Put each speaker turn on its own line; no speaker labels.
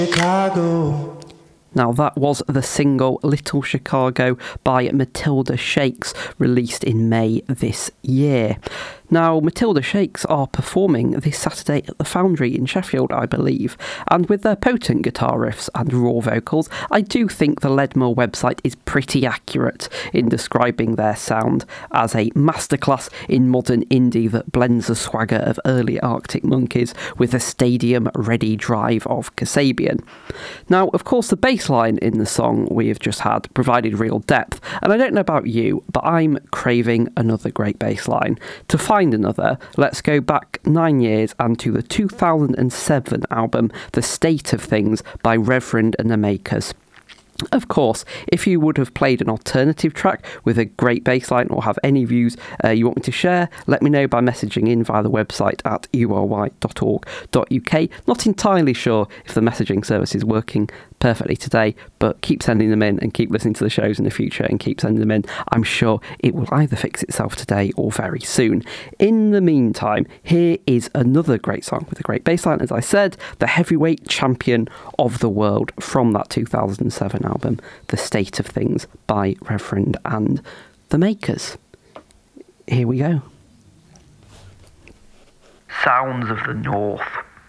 Chicago.
Now that was the single Little Chicago by Matilda Shakes, released in May this year. Now, Matilda Shakes are performing this Saturday at the Foundry in Sheffield, I believe, and with their potent guitar riffs and raw vocals, I do think the Leadmore website is pretty accurate in describing their sound as a masterclass in modern indie that blends the swagger of early Arctic Monkeys with the stadium-ready drive of Kasabian. Now, of course, the bass line in the song we have just had provided real depth, and I don't know about you, but I'm craving another great bass line. To find another, let's go back 9 years and to the 2007 album The State of Things by Reverend and the Makers. Of course, if you would have played an alternative track with a great bass line or have any views you want me to share, let me know by messaging in via the website at ury.org.uk. Not entirely sure if the messaging service is working perfectly today, but keep sending them in and keep listening to the shows in the future and keep sending them in. I'm sure it will either fix itself today or very soon. In the meantime, here is another great song with a great bass line, as I said, the heavyweight champion of the world from that 2007 album, The State of Things by Reverend and the Makers. Here we go. Sounds of the North.